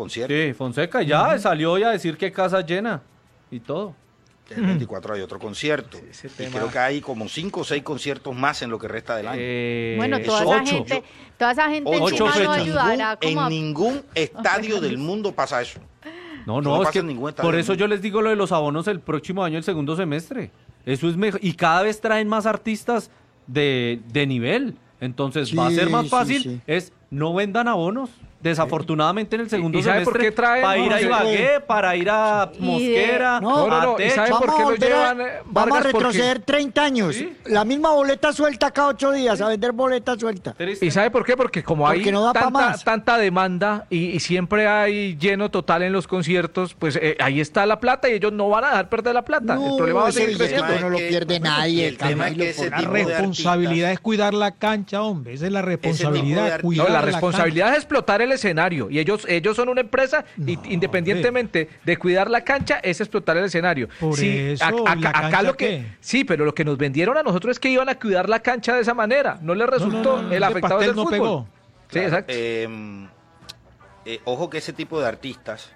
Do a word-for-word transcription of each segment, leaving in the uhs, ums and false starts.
concierto. Sí, Fonseca ya uh-huh. salió hoy a decir que casa llena y todo. El veinticuatro hay otro concierto. Sí, y tema... creo que hay como cinco o seis conciertos más en lo que resta del año. Eh, bueno, toda esa, gente, toda esa gente ocho encima no ayudará. En, como... en ningún estadio del mundo pasa eso. No, no, no es que por eso yo les digo lo de los abonos el próximo año, el segundo semestre. Eso es mejor. Y cada vez traen más artistas de, de nivel. Entonces sí, va a ser más fácil. Sí, sí. Es no vendan abonos. Desafortunadamente en el segundo ¿Y sabe semestre por qué traen? para ir no, a Ibagué, para ir a Mosquera, no, no, no, no. ¿Y sabe por qué lo llevan? A, vamos a retroceder porque... treinta años. ¿Sí? La misma boleta suelta cada ocho días, ¿sí? A vender boleta suelta. ¿Y sabe por qué? Porque como porque hay no tanta, tanta demanda y, y siempre hay lleno total en los conciertos, pues eh, ahí está la plata y ellos no van a dejar perder la plata. No, el problema va a seguir creciendo. No lo pierde nadie. El tema es que ese la responsabilidad es cuidar la cancha, hombre. Esa es la responsabilidad. No, la responsabilidad es explotar el escenario y ellos Ellos, ellos son una empresa no, y independientemente hombre. de cuidar la cancha es explotar el escenario. Por sí, eso, a, a, ¿la acá cancha lo que qué? Sí, pero lo que nos vendieron a nosotros es que iban a cuidar la cancha de esa manera. No les resultó. No, no, no, el afectado es el no fútbol. Pegó. Sí, claro. Exacto. Eh, eh, ojo que ese tipo de artistas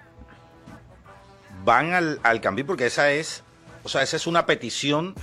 van al, al cambio porque esa es, o sea, esa es una petición.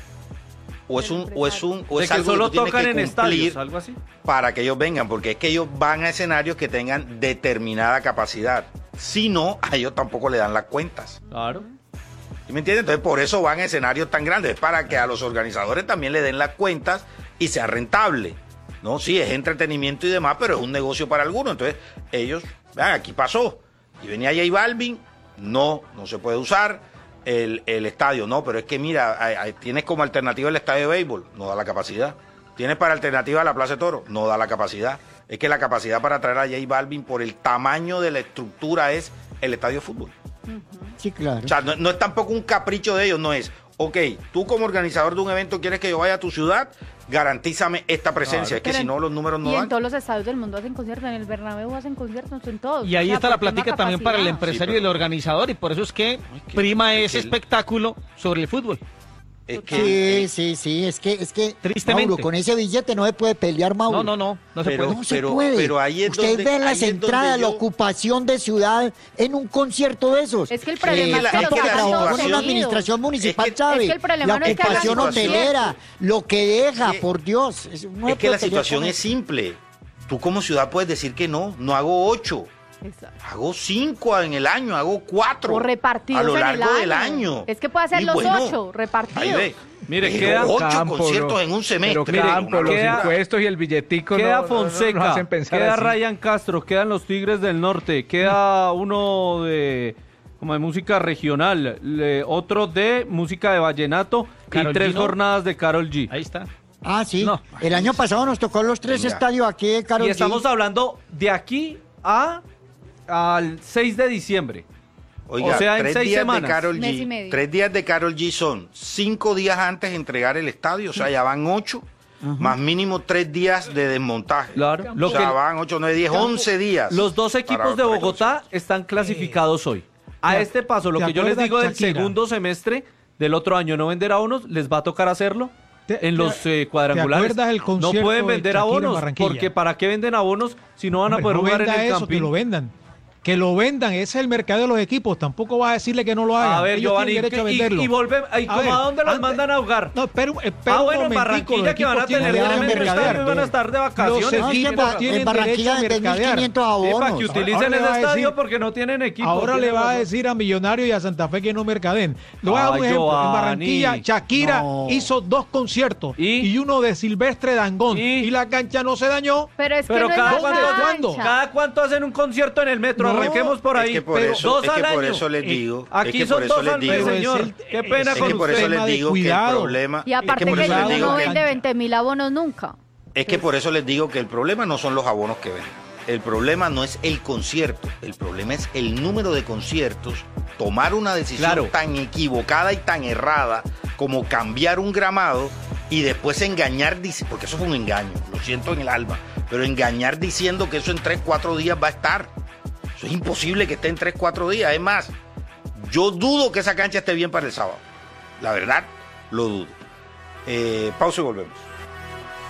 O es un, o es un, o es que algo solo que tú tocan tienes que en cumplir estadios, algo así. Para que ellos vengan, porque es que ellos van a escenarios que tengan determinada capacidad. Si no, a ellos tampoco le dan las cuentas. Claro. ¿Sí me entiendes? Entonces, por eso van a escenarios tan grandes, para que a los organizadores también le den las cuentas y sea rentable. No, sí, es entretenimiento y demás, pero es un negocio para algunos. Entonces, ellos, vean, aquí pasó. Y venía J Balvin, no, no se puede usar. El, el estadio, no, pero es que mira, hay, hay, tienes como alternativa el estadio de béisbol, no da la capacidad. Tienes para alternativa la Plaza de Toro, no da la capacidad. Es que la capacidad para traer a J Balvin por el tamaño de la estructura es el estadio de fútbol. Sí, claro. O sea, no, no es tampoco un capricho de ellos, no es, ok, tú como organizador de un evento quieres que yo vaya a tu ciudad, garantízame esta presencia, claro. Es que si no los números no y dan. En todos los estadios del mundo hacen conciertos, en el Bernabéu hacen conciertos, en todos. Y ahí o sea, está la plática también para el empresario sí, pero... y el organizador, y por eso es que, es que prima es ese que espectáculo el... sobre el fútbol. Es que, sí, sí, sí, es que, es que, tristemente, Mauro, con ese billete no se puede pelear, Mauro. No, no, no, no se pero, puede. No se pero, puede. Pero ahí es Ustedes donde, ven las entradas, yo... la ocupación de ciudad en un concierto de esos. Es que el problema eh, es que gente lo que trabajó seguido. en una administración municipal, es que, ¿sabe? Es que el problema la no es que ocupación hagan hotelera, lo que deja, es que, por Dios. Es, no es que la situación es simple. Tú como ciudad puedes decir que no, no hago ocho. Exacto. Hago cinco en el año, hago cuatro o repartidos a lo largo en el del año. año. Es que puede hacer y los bueno, ocho repartidos. Ahí ve. Mire, pero queda ocho campo, conciertos no. en un semestre. Pero campo, los queda, impuestos y el billetico queda no, Fonseca, no, no hacen pensar queda así. Ryan Castro, quedan los Tigres del Norte, queda uno de como de música regional, le, otro de música de vallenato Karol y tres G, ¿no? jornadas de Karol G. Ahí está. Ah, sí. No. El año pasado nos tocó los tres Venga. estadios aquí de Karol G. Y estamos hablando de aquí a al seis de diciembre. Oiga, o sea, en tres seis días semanas. de Karol G, tres días de Karol G son cinco días antes de entregar el estadio, o sea, ya van ocho, uh-huh. más mínimo tres días de desmontaje. Claro. Lo o sea, que van ocho, nueve, diez, once días. Los dos equipos de Bogotá están clasificados hoy. A este paso, lo que yo les digo del Shakira? segundo semestre del otro año no vender abonos, les va a tocar hacerlo te, en los eh, cuadrangulares. ¿Te el no pueden vender abonos, porque ¿para qué venden abonos si no van a poder Hombre, jugar no en el eso, Campín? Que lo vendan. Que lo vendan, ese es el mercado de los equipos. Tampoco vas a decirle que no lo hagan. A ver, Ellos Giovanni, tienen derecho a y, venderlo. y, y volvemos, ¿y a, ver, a dónde los antes, mandan a jugar? No, pero, espera ah, bueno, un en Barranquilla que van a tener tremendo estadio y van a estar de vacaciones. Los equipos tienen derecho a mercadear. Sí, para que utilicen ese estadio decir, porque no tienen equipo. Ahora le va a decir a Millonarios y a Santa Fe que no mercaden. Le voy a dar un ejemplo. Giovanni, en Barranquilla, Shakira no. hizo dos conciertos ¿Y? y uno de Silvestre Dangond ¿Y? y la cancha no se dañó. Pero es que pero no cada, es cuánto, ¿cuándo? cada cuánto hacen un concierto en el metro, no, arranquemos por ahí. Es que por pero eso, dos es que al por año. eso les digo. Aquí es que son por eso dos les al digo, mes, señor. El, Qué pena es con que por usted. eso les digo que el problema. Y aparte es que, que ya no que vende veinte mil abonos nunca. Es que por eso les digo que el problema no son los abonos que venden. El problema no es el concierto, el problema es el número de conciertos, tomar una decisión claro. tan equivocada y tan errada como cambiar un gramado y después engañar, porque eso fue un engaño, lo siento en el alma, pero engañar diciendo que eso en tres, cuatro días va a estar. Eso es imposible que esté en tres, cuatro días. Es más, yo dudo que esa cancha esté bien para el sábado. La verdad, lo dudo. Eh, pausa y volvemos.